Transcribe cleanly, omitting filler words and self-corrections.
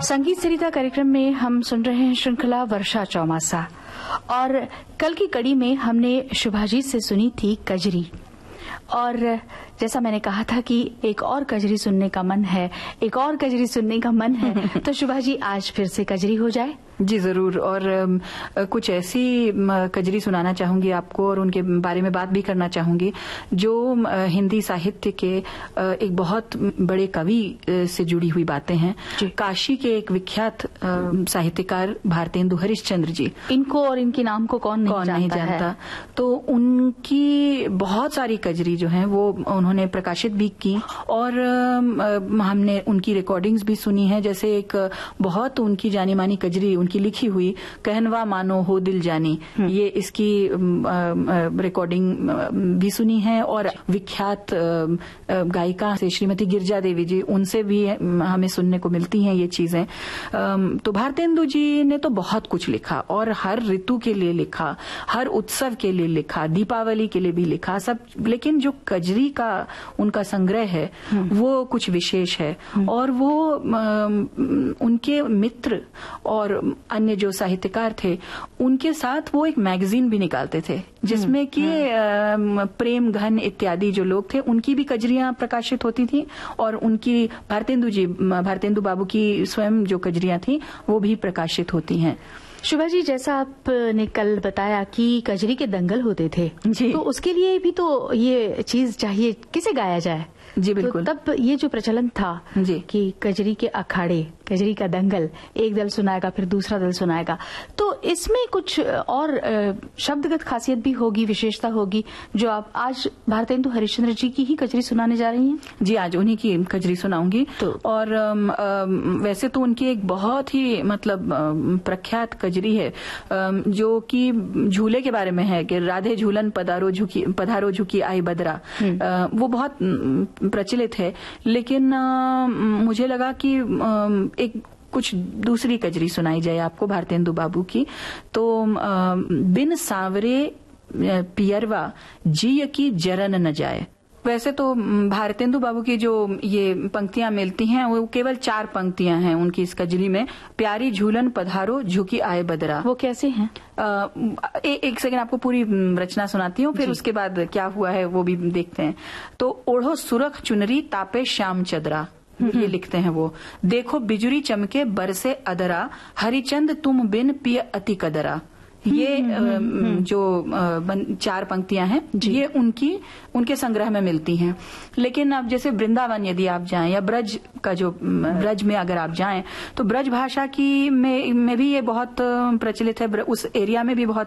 संगीत सरिता कार्यक्रम में हम सुन रहे हैं श्रृंखला वर्षा चौमासा, और कल की कड़ी में हमने शुभाजीत से सुनी थी कजरी। और जैसा मैंने कहा था कि एक और कजरी सुनने का मन है, एक और कजरी सुनने का मन है, तो शुभाजी आज फिर से कजरी हो जाए। जी जरूर। और कुछ ऐसी कजरी सुनाना चाहूंगी आपको और उनके बारे में बात भी करना चाहूंगी जो हिंदी साहित्य के एक बहुत बड़े कवि से जुड़ी हुई बातें हैं। काशी के एक विख्यात साहित्यकार भारतेंदु हरिश्चंद्र जी, इनको और इनके नाम को कौन नहीं जानता। तो उनकी बहुत सारी कजरी जो हैं वो उन्होंने प्रकाशित भी की और हमने उनकी रिकॉर्डिंग्स भी सुनी है। जैसे एक बहुत उनकी जानी मानी कजरी उनकी लिखी हुई कहनवा मानो हो दिल जानी, ये इसकी रिकॉर्डिंग भी सुनी है। और विख्यात गायिका से श्रीमती गिरजा देवी जी, उनसे भी हमें सुनने को मिलती हैं ये चीजें। तो भारतेंदु जी ने तो बहुत कुछ लिखा और हर ऋतु के लिए लिखा, हर उत्सव के लिए लिखा, दीपावली के लिए भी लिखा सब। लेकिन जो कजरी का उनका संग्रह है वो कुछ विशेष है। और वो उनके मित्र और अन्य जो साहित्यकार थे उनके साथ वो एक मैगजीन भी निकालते थे जिसमें कि प्रेम घन इत्यादि जो लोग थे उनकी भी कजरियां प्रकाशित होती थी और उनकी भारतेंदु बाबू की स्वयं जो कजरियां थी वो भी प्रकाशित होती हैं। शुभा जी, जैसा आपने कल बताया कि कजरी के दंगल होते थे जी, तो उसके लिए भी तो ये चीज चाहिए, किसे गाया जाए। जी बिल्कुल। तो तब ये जो प्रचलन था जी कि कजरी के अखाड़े, कजरी का दंगल, एक दल सुनाएगा फिर दूसरा दल सुनाएगा, तो इसमें कुछ और शब्दगत खासियत भी होगी, विशेषता होगी जो आप आज भारतेंदु हरिश्चंद्र जी की ही कजरी सुनाने जा रही हैं। जी, आज उन्हीं की कजरी सुनाऊंगी। तो और वैसे तो उनकी एक बहुत ही प्रख्यात कजरी है जो कि झूले के बारे में है कि राधे झूलन पधारो झुकी आई बदरा। वो बहुत प्रचलित है, लेकिन मुझे लगा कि एक कुछ दूसरी कजरी सुनाई जाए आपको भारतेंदु बाबू की। तो बिन सांवरे पियरवा जिय की जरन न जाए। वैसे तो भारतेंदु बाबू की जो ये पंक्तियां मिलती हैं वो केवल 4 पंक्तियां हैं उनकी इस कजरी में। प्यारी झूलन पधारो झुकी आए बदरा। वो कैसे हैं? एक सेकंड आपको पूरी रचना सुनाती हूँ, फिर उसके बाद क्या हुआ है वो भी देखते हैं। तो ओढ़ो सुरख चुनरी तापे श्याम चदरा, ये लिखते हैं वो। देखो बिजुरी चमके बरसे अदरा, हरिचंद तुम बिन पिय अति कदरा। ये जो 4 पंक्तियां हैं ये उनके संग्रह में मिलती हैं। लेकिन अब जैसे वृंदावन यदि आप जाएं या ब्रज में अगर आप जाएं तो ब्रज भाषा की में भी ये बहुत प्रचलित है, उस एरिया में भी बहुत